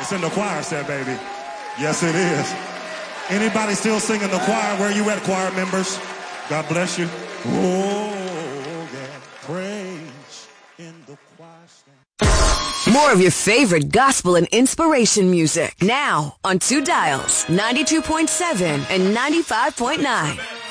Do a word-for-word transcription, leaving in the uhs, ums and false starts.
It's in the choir set, baby. Yes, it is. Anybody still singing the choir? Where you at, choir members? God bless you. Oh, yeah. Praise in the choir stand. More of your favorite gospel and inspiration music now on Two Dials, ninety-two point seven and ninety-five point nine.